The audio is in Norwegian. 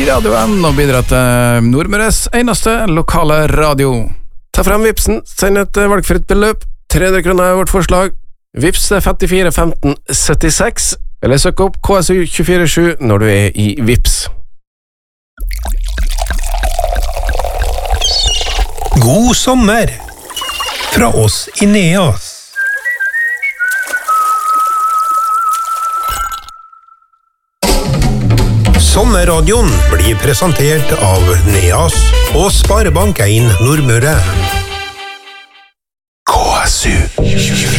i radioen og bidra til Nordmøres eneste lokale radio. Ta frem Vipsen, send et valgfritt beløp. 300 kroner er vårt forslag. Vips 54 15 76, eller søk opp KSU 247 når du er i Vips. God sommer fra oss i Neas. Sommerradioen blir presentert av Neas og Sparebank 1 Nordmøre. KSU